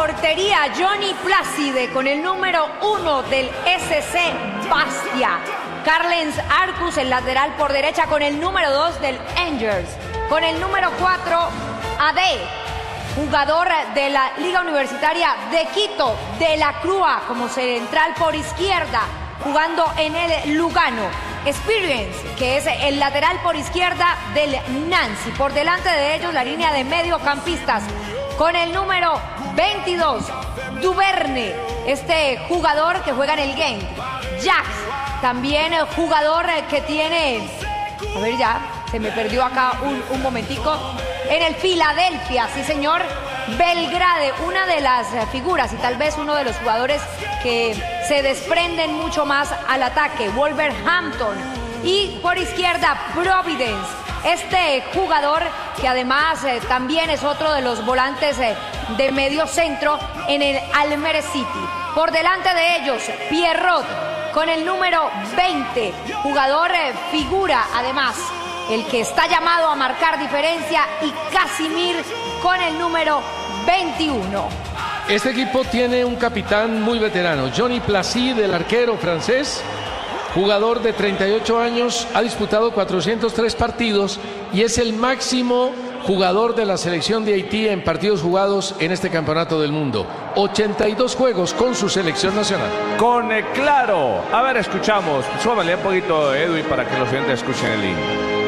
portería, Johnny Placide con el número 1 del SC Bastia. Carlens Arcus, el lateral por derecha, con el número 2 del Angers. Con el número 4, Ade, jugador de la Liga Universitaria de Quito, de la Crua, como central por izquierda, jugando en el Lugano. Experience, que es el lateral por izquierda del Nancy. Por delante de ellos la línea de mediocampistas con el número 22, Duverne, este jugador que juega en el Genk. Jax, también jugador que tiene, a ver ya, se me perdió acá un momentico, en el Philadelphia, sí señor, Belgrade, una de las figuras y tal vez uno de los jugadores que se desprenden mucho más al ataque, Wolverhampton. Y por izquierda, Providence, este jugador que además también es otro de los volantes de medio centro en el Almere City. Por delante de ellos, Pierrot con el número 20, jugador figura además, el que está llamado a marcar diferencia, y Casimir con el número 21. Este equipo tiene un capitán muy veterano, Johnny Placide, el arquero francés, jugador de 38 años, ha disputado 403 partidos y es el máximo jugador de la selección de Haití en partidos jugados en este campeonato del mundo. 82 juegos con su selección nacional. Con Claro. A ver, escuchamos. Súbale un poquito, Edwin, para que los oyentes escuchen el himno.